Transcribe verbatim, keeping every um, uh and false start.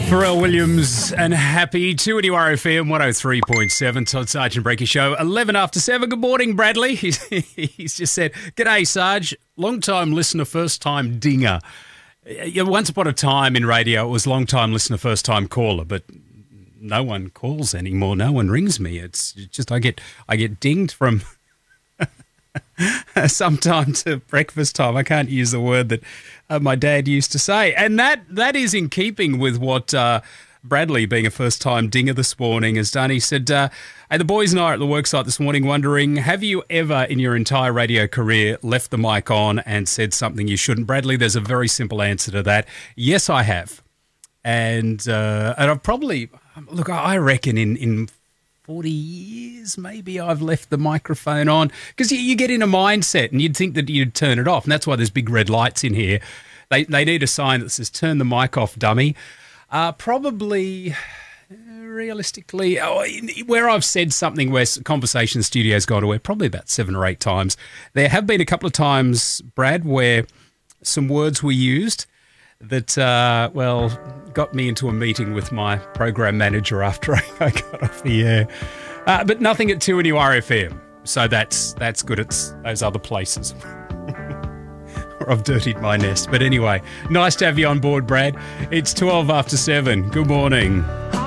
Pharrell Williams and Happy, two at R F M one oh three point seven, Todd Sargent Breaky Show, eleven after seven. Good morning, Bradley. He's, he's just said, "G'day, Sarge, long-time listener, first-time dinger." Once upon a time in radio, it was long-time listener, first-time caller, but no one calls anymore. No one rings me. It's just I get I get dinged from sometime to breakfast time. I can't use the word that uh, my dad used to say. And that that is in keeping with what uh, Bradley, being a first-time dinger this morning, has done. He said, uh, hey, the boys and I are at the worksite this morning wondering, have you ever in your entire radio career left the mic on and said something you shouldn't? Bradley, there's a very simple answer to that. Yes, I have. And uh, and I've probably, look, I reckon in, in forty years maybe I've left the microphone on, because you, you get in a mindset and you'd think that you'd turn it off. And that's why there's big red lights in here. They, they need a sign that says, turn the mic off, dummy. Uh, probably, realistically, oh, where I've said something where Conversation Studio's gone away, probably about seven or eight times. There have been a couple of times, Brad, where some words were used that, uh, well, got me into a meeting with my program manager after I got off the air. Uh, but nothing at two N U R F M. So that's that's good. It's those other places where I've dirtied my nest. But anyway, nice to have you on board, Brad. It's twelve after seven. Good morning.